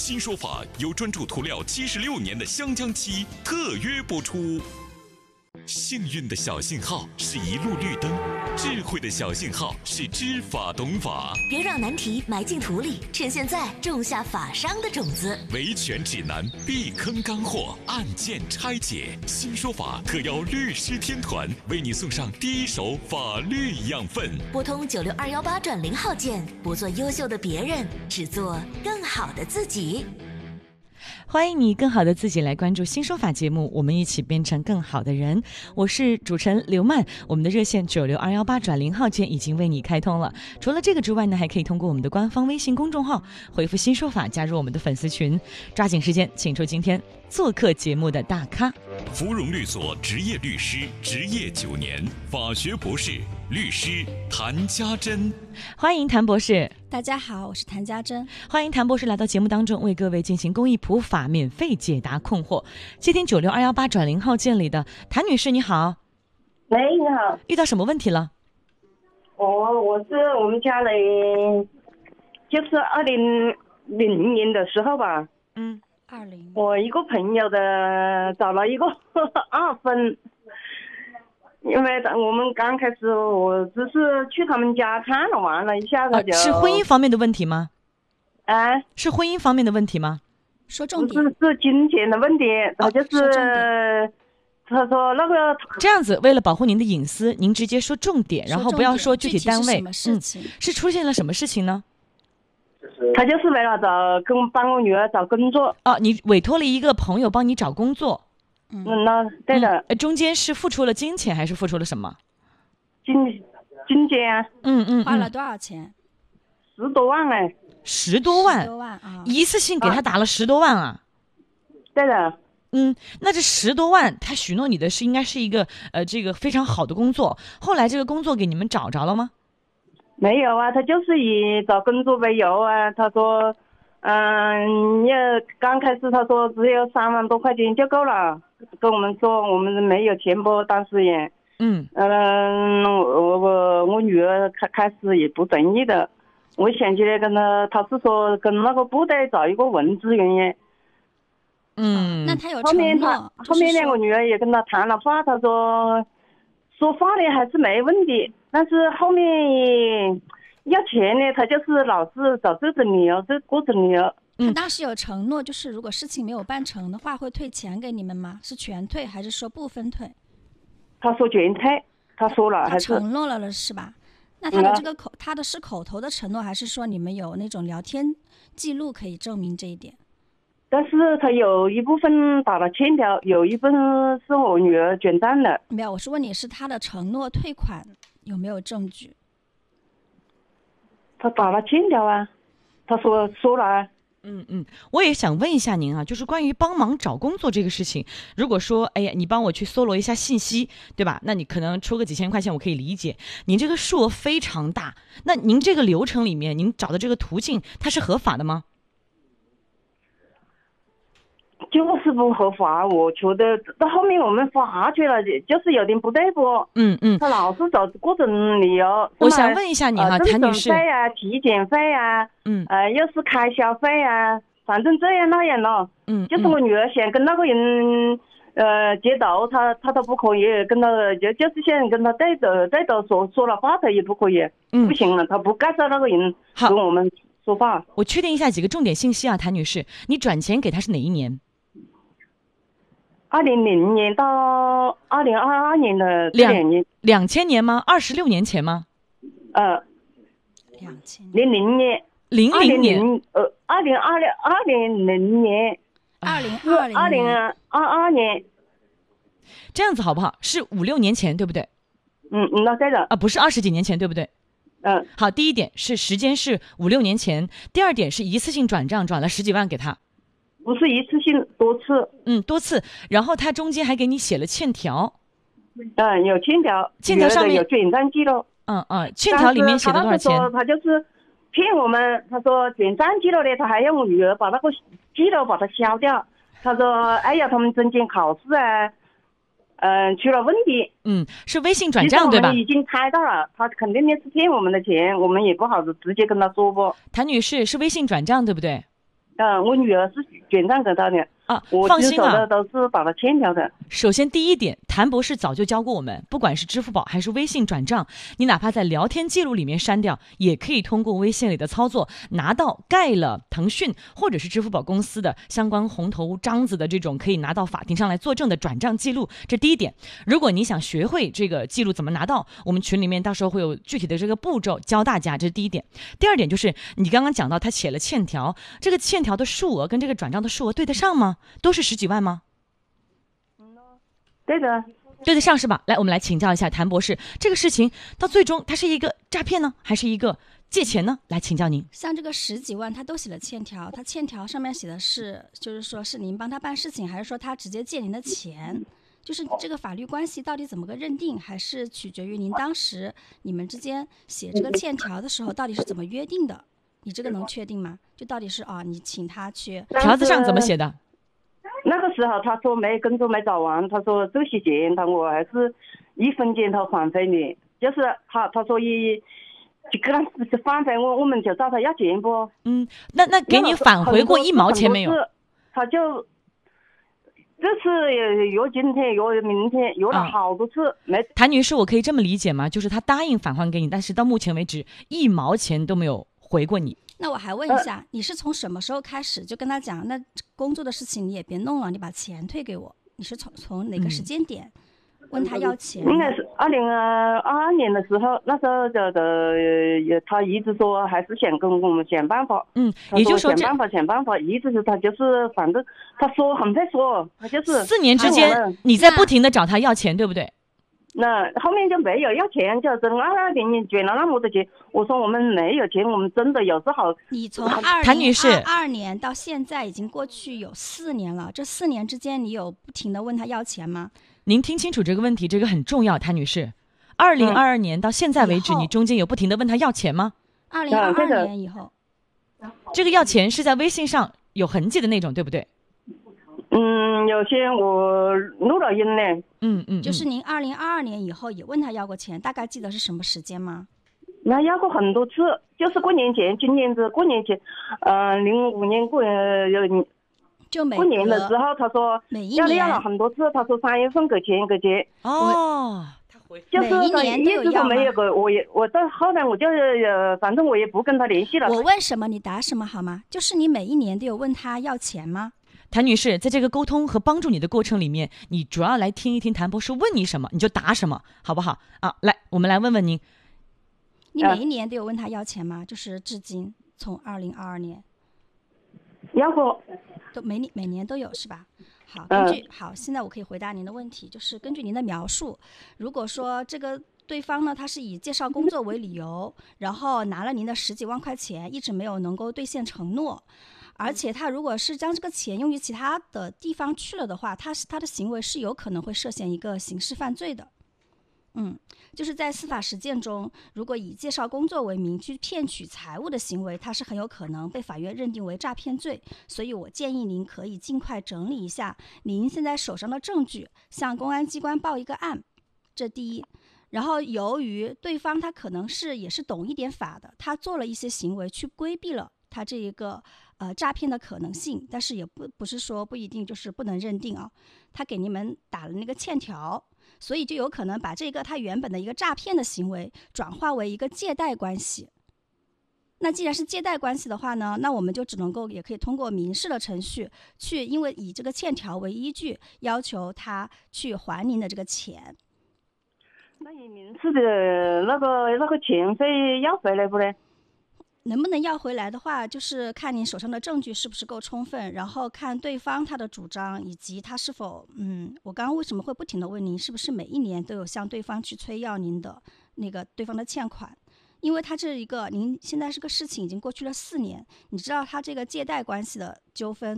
新说法由专注涂料76年的香江漆特约播出。幸运的小信号是一路绿灯，智慧的小信号是知法懂法。 别让难题埋进土里，趁现在种下法商的种子。 维权指南，避坑干货，案件拆解。新说法特邀律师天团为你送上第一手法律养分。 拨通96218转0号键，不做优秀的别人，只做更好的自己。 欢迎你更好的自己来关注新说法节目，我们一起变成更好的人。我是主持人刘曼，我们的热线96218转0号键已经为你开通了。除了这个之外呢，还可以通过我们的官方微信公众号回复新说法加入我们的粉丝群。抓紧时间请出今天做客节目的大咖， 芙蓉律所执业律师，执业9年，法学博士，律师谭家珍。 欢迎谭博士。 大家好，我是谭家珍。 欢迎谭博士来到节目当中，为各位进行公益普法，免费解答困惑。接听96218转0号键里的谭女士，你好。 喂，你好。 遇到什么问题了？ 我是我们家里，就是2000年的时候吧。 20。 我一个朋友的找了一个2分。因为我们刚开始，我只是去他们家看了，完了一下子就。 是婚姻方面的问题吗？ 是婚姻方面的问题吗？ 说重点。 是金钱的问题，他就是，他说那个。 这样子，为了保护您的隐私，您直接说重点，然后不要说具体单位。是出现了什么事情呢？ 他就是为了帮我女儿找工作。 你委托了一个朋友帮你找工作。 那对的。 中间是付出了金钱还是付出了什么？ 金钱啊。 花了多少钱 ？10多万哎。 10多万。 10多万啊！ 一次性给他打了10多万啊。 对的。 那这10多万，他许诺你的应该是一个这个非常好的工作。后来这个工作给你们找着了吗？ 没有啊，他就是以找工作为由啊。他说，刚开始他说只有3万多块钱就够了。跟我们说我们没有钱不，当时也，我女儿开始也不同意的。我想起来他是说跟那个部队找一个文职人员。 那他有承诺？ 后面2个女儿也跟他谈了话，他说话呢还是没问题，但是后面要钱呢，他就是老是找这种理由，各种理由。 他当时有承诺，就是如果事情没有办成的话，会退钱给你们吗？是全退还是说部分退？ 他说全退，他说了， 他承诺了是吧？那他的他的是口头的承诺，还是说你们有那种聊天记录可以证明这一点？ 但是他有一部分打了欠条，有一部分是我女儿转账的。 没有，我是问你是他的承诺退款有没有证据？ 他打了欠条啊，他说了啊。 我也想问一下您啊，就是关于帮忙找工作这个事情，如果说你帮我去搜罗一下信息，对吧？那你可能出个几千块钱我可以理解，您这个数额非常大，那您这个流程里面您找的这个途径它是合法的吗？ 就是不合法，我觉得到后面我们发觉了，就是有点不对不？他老是找各种理由。 我想问一下你哈，谭女士。 费啊，体检费啊，又是开销费啊，反正这样那样了。就是我女儿想跟那个人接头，他都不可以跟他，就是想跟他对头说了话，他也不可以，不行了，他不介绍那个人跟我们说话。 我确定一下几个重点信息啊，谭女士，你转钱给他是哪一年 ？2000年到2022年的2年 ，2000年吗？26年前吗 ？00年 ，00年 ，2020年，2022年。 这样子好不好？是5、6年前，对不对？ 那对的。 不是20几年前，对不对？好，第一点是时间是5、6年前，第二点是一次性转账转了10几万给他。 不是一次性，多次。 多次，然后他中间还给你写了欠条。 有欠条， 欠条上面有转账记录。 欠条里面写了多少钱？ 他就是骗我们，他说转账记录呢，他还要我女儿把那个记录把它消掉。他说哎呀，他们中间考试啊，出了问题。 是微信转账对吧？ 我们已经猜到了，他肯定是骗我们的钱，我们也不好直接跟他说不。 谭女士是微信转账对不对？ 我女儿是转账给他的啊， 我放心啊， 都是把他欠条的。 首先第一点，谭博士早就教过我们，不管是支付宝还是微信转账，你哪怕在聊天记录里面删掉，也可以通过微信里的操作拿到盖了腾讯或者是支付宝公司的相关红头章子的这种可以拿到法庭上来作证的转账记录。这第一点。如果你想学会这个记录怎么拿到，我们群里面到时候会有具体的这个步骤教大家，这是第一点。第二点就是你刚刚讲到他写了欠条，这个欠条的数额跟这个转账的数额对得上吗？都是10几万吗？ 对的， 对得上是吧？来，我们来请教一下谭博士，这个事情到最终它是一个诈骗呢，还是一个借钱呢？来请教您。 像这个10几万，他都写了欠条，他欠条上面写的是，就是说是您帮他办事情，还是说他直接借您的钱？就是这个法律关系到底怎么个认定，还是取决于您当时你们之间写这个欠条的时候到底是怎么约定的？你这个能确定吗？就到底是你请他去， 条子上怎么写的？ 那个时候他说没工作没找完，他说这些钱我还是1分钱都还回你，就是他说就跟他返回我们就找他要钱不？ 那给你返回过1毛钱没有？ 他就这次约今天约明天约了好多次没。 谭女士，我可以这么理解吗？就是他答应返还给你，但是到目前为止1毛钱都没有回过你。 那我还问一下，你是从什么时候开始就跟他讲，那工作的事情你也别弄了，你把钱退给我？你是从哪个时间点问他要钱？ 应该是2022年的时候，那时候他一直说还是想跟我们想办法。 也就是说想办法，一直是他就是反正他说很会说，他就是 4年之间你在不停的找他要钱，对不对？ 那后面就没有要钱，就真22年转了那么多钱。我说我们没有钱，我们真的有时候。 你从谭女士 2022年到现在已经过去有4年了，这4年之间你有不停的问他要钱吗？ 您听清楚这个问题，这个很重要，谭女士。2022年到现在为止，你中间有不停的问他要钱吗 ？2022年以后， 这个要钱是在微信上有痕迹的那种，对不对？ 有些我录了音呢。 就是您2022年以后也问他要过钱，大概记得是什么时间吗？ 那要过很多次，就是过年前，今年是过年前，05年就过年的时候，他说要了很多次，他说3月份给钱。 他回就是他一直都没有给我到后来我就反正我也不跟他联系了。 我问什么你答什么好吗？就是你每一年都有问他要钱吗？ 谭女士，在这个沟通和帮助你的过程里面，你主要来听一听谭博士问你什么，你就答什么，好不好？来，我们来问问您， 你每一年都有问他要钱吗？就是至今从2022年要过， 都每年都有是吧？好，现在我可以回答您的问题，就是根据您的描述，如果说这个对方呢，他是以介绍工作为理由，然后拿了您的10几万块钱，一直没有能够兑现承诺。而且他如果是将这个钱用于其他的地方去了的话，他的行为是有可能会涉嫌一个刑事犯罪的。就是在司法实践中，如果以介绍工作为名去骗取财物的行为，它是很有可能被法院认定为诈骗罪。所以我建议您可以尽快整理一下您现在手上的证据，向公安机关报一个案，这第一。然后由于对方他可能也是懂一点法的，他做了一些行为去规避了他这一个诈骗的可能性，但是也不是说不一定就是不能认定啊。他给你们打了那个欠条，所以就有可能把这个他原本的一个诈骗的行为转化为一个借贷关系。那既然是借贷关系的话呢，那我们就只能够也可以通过民事的程序去，因为以这个欠条为依据，要求他去还您的这个钱。 那你民事的那个钱费要回来不呢？ 能不能要回来的话，就是看您手上的证据是不是够充分，然后看对方他的主张，以及他是否我刚刚为什么会不停的问您，是不是每一年都有向对方去催要您的那个对方的欠款？因为他这一个您现在这个事情已经过去了4年，你知道他这个借贷关系的纠纷